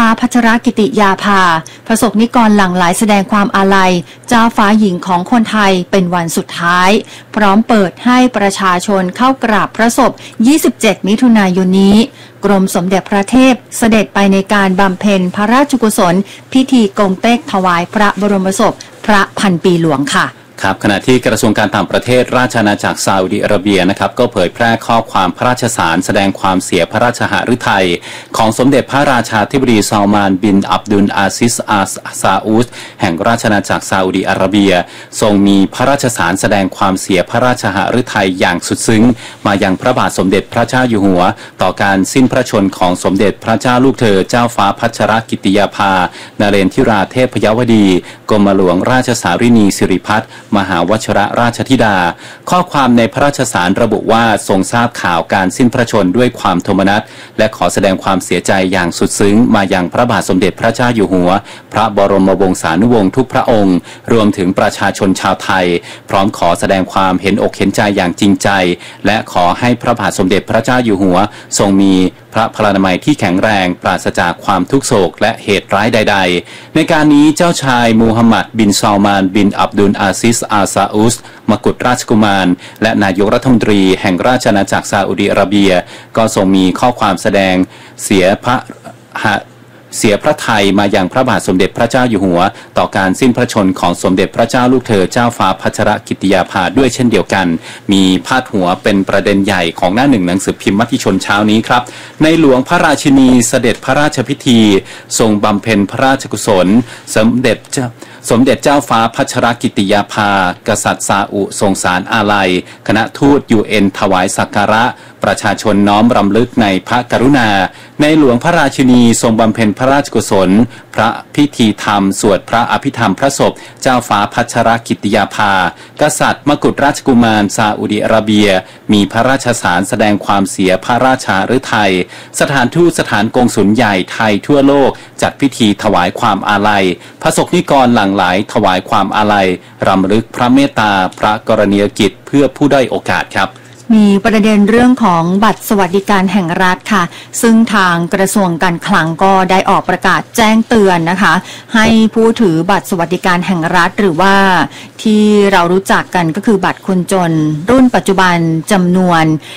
พัชรกิติยาภาประสบนิกรหลั่งไหลแสดงความอาลัยเจ้าฟ้าหญิงของคนไทยเป็นวันสุดท้ายพร้อมเปิดให้ประชาชนเข้ากราบพระศพ 27 มิถุนายนนี้กรมสมเด็จพระเทพเสด็จไปในการบำเพ็ญพระราชกุศลพิธีกงเต็กถวายพระบรมศพพระพันปีหลวงค่ะครับขณะที่กระทรวงการต่างประเทศราชอาณาจักรซาอุดิอาระเบียนะครับก็เผยแพร่ข้อความพระราชสารแสดงความเสียพระราชหฤทัยของสมเด็จพระราชาธิบดีซาลมานบินอับดุลอาซิสอาลซาอุดแห่งราชอาณาจักรซาอุดิอาระเบียทรงมีพระราชสารแสดงความเสียพระราชหฤทัยอย่างสุดซึ้งมายังพระบาทสมเด็จพระเจ้าอยู่หัวต่อการสิ้นพระชนของสมเด็จพระเจ้าลูกเธอเจ้าฟ้าพัชรกิติยาภานเรนทิราเทพยวดีกรมหลวงราชสารินีสิริพัฒน์มหาวชรราชธิดาข้อความในพระราชสารระบุว่าทรงทราบข่าวการสิ้นพระชนด้วยความโทมนัสและขอแสดงความเสียใจอย่างสุดซึ้งมายังพระบาทสมเด็จพระเจ้าอยู่หัวพระบรมวงศานุวงศ์ทุกพระองค์รวมถึงประชาชนชาวไทยพร้อมขอแสดงความเห็นอกเห็นใจอย่างจริงใจและขอให้พระบาทสมเด็จพระเจ้าอยู่หัวทรงมีพระพลานามัยที่แข็งแรงปราศจากความทุกโศกและเหตุร้ายใดๆในการนี้เจ้าชายมูฮัมหมัดบินซาลมานบินอับดุลอาซิสอาลซาอุดมกุฎราชกุมารและนายกรัฐมนตรีแห่งราชอาณาจักรซาอุดิอาระเบียก็ทรงมีข้อความแสดงเสียพระทัยมาอย่างพระบาทสมเด็จพระเจ้าอยู่หัวต่อการสิ้นพระชนของสมเด็จพระเจ้าลูกเธอเจ้าฟ้าพัชรกิติยาภาด้วยเช่นเดียวกันมีพาดหัวเป็นประเด็นใหญ่ของหน้าหนึ่งหนังสือพิมพ์มติชนเช้านี้ครับในหลวงพระราชินีเสด็จพระราชพิธีทรงบำเพ็ญพระราชกุศลสมเด็จเจ้าฟ้าพัชรกิติยาภากษัตริย์ซาอุทรงสารอาลัยคณะทูต UN ถวายสักการะประชาชนน้อมรำลึกในพระกรุณาในหลวงพระราชินีทรงบำเพ็ญพระราชกุศลพระพิธีธรรมสวดพระอภิธรรมพระศพเจ้าฟ้าพัชรกิติยาภากษัตริย์มกุฎราชกุมารซาอุดิอาระเบียมีพระราชสารแสดงความเสียพระราชฤทัยสถานทูตสถานกงสุลใหญ่ไทยทั่วโลกจัดพิธีถวายความอาลัยพระสงฆ์นิกรหลั่งไหลถวายความอาลัยรำลึกพระเมตตาพระกรณียกิจเพื่อผู้ด้อยโอกาสครับมีประเด็นเรื่องของบัตรสวัสดิการแห่งรัฐค่ะซึ่งทางกระทรวงการคลังก็ได้ออกประกาศแจ้งเตือนนะคะให้ผู้ถือบัตรสวัสดิการแห่งรัฐหรือว่าที่เรารู้จักกันก็คือบัตรคนจนรุ่นปัจจุบันจำนวน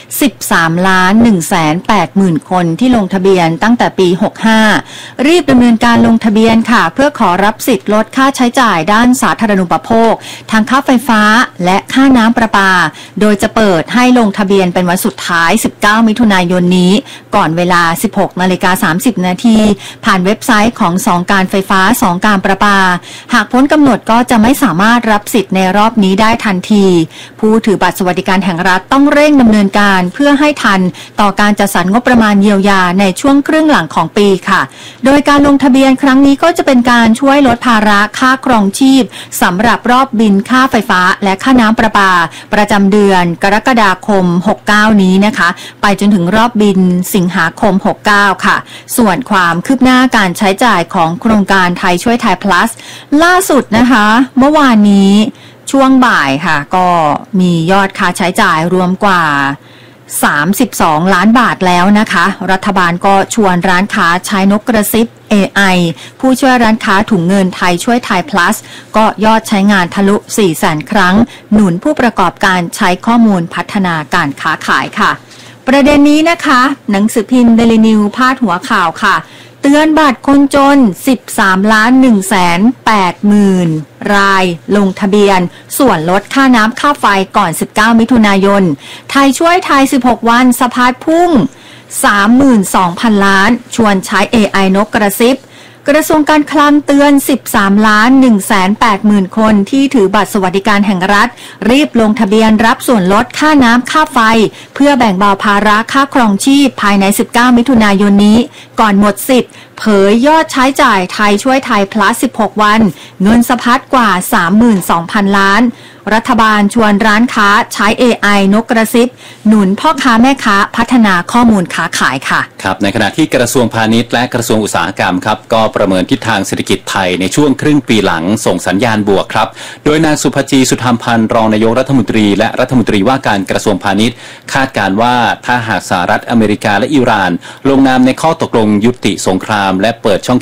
13,180,000 คนที่ลงทะเบียนตั้งแต่ปี 65รีบดำเนินการลงทะเบียนค่ะเพื่อขอรับสิทธิ์ลดค่าใช้จ่ายด้านสาธารณูปโภคทางค่าไฟฟ้าและค่าน้ำประปาโดยจะเปิดให้ลงทะเบียนเป็นวันสุดท้าย 19 มิถุนายนนี้ก่อนเวลา 16:30 น.ผ่านเว็บไซต์ของ2การไฟฟ้า2การประปาหากพ้นกำหนดก็จะไม่สามารถรับสิทธิ์ในรอบนี้ได้ทันทีผู้ถือบัตรสวัสดิการแห่งรัฐต้องเร่งดำเนินการเพื่อให้ทันต่อการจัดสรรงบประมาณเยียวยาในช่วงครึ่งหลังของปีค่ะโดยการลงทะเบียนครั้งนี้ก็จะเป็นการช่วยลดภาระค่าครองชีพสำหรับรอบบินค่าไฟฟ้าและค่าน้ำประปาประจำเดือนกรกฎาคม 69 นี้นะคะไปจนถึงรอบบินสิงหาคม 69 ค่ะส่วนความคืบหน้าการใช้จ่ายของโครงการไทยช่วยไทย plus ล่าสุดนะคะเมื่อวานนี้ช่วงบ่ายค่ะก็มียอดค่าใช้จ่ายรวมกว่า32 ล้านบาทแล้วนะคะรัฐบาลก็ชวนร้านค้าใช้นกกระซิบ AI ผู้ช่วยร้านค้าถุงเงินไทยช่วยไทย plus ก็ยอดใช้งานทะลุ 400,000 ครั้งหนุนผู้ประกอบการใช้ข้อมูลพัฒนาการค้าขายค่ะประเด็นนี้นะคะหนังสือพิมพ์ Daily News พาดหัวข่าวค่ะเตือนบัตรคนจน 13,180,000 รายลงทะเบียนส่วนลดค่าน้ำค่าไฟก่อน 19 มิถุนายนไทยช่วยไทย 16 วันสะพัดพุ่ง 32,000 ล้านชวนใช้ AI นกกระซิบกระทรวงการคลังเตือน 13,180,000 คนที่ถือบัตรสวัสดิการแห่งรัฐรีบลงทะเบียนรับส่วนลดค่าน้ำค่าไฟเพื่อแบ่งเบาภาระค่าครองชีพภายใน 19 มิถุนายนนี้ก่อนหมดสิทธิ์เผยยอดใช้จ่ายไทยช่วยไทย plus 16 วันเงินสะพัดกว่า 32,000 ล้านรัฐบาลชวนร้านค้าใช้ AI นกกระซิบหนุนพ่อค้าแม่ค้าพัฒนาข้อมูลค้าขายค่ะครับในขณะที่กระทรวงพาณิชย์และกระทรวงอุตสาหกรรมครับก็ประเมินทิศทางเศรษฐกิจไทยในช่วงครึ่งปีหลังส่งสัญญาณบวกครับโดยนางสุภจีสุธรรมพันธ์รองนายกรัฐมนตรีและรัฐมนตรีว่าการกระทรวงพาณิชย์คาดการณ์ว่าถ้าหากสหรัฐอเมริกาและอิหร่านลงนามในข้อตกลงยุติสงครามและเปิดช่อง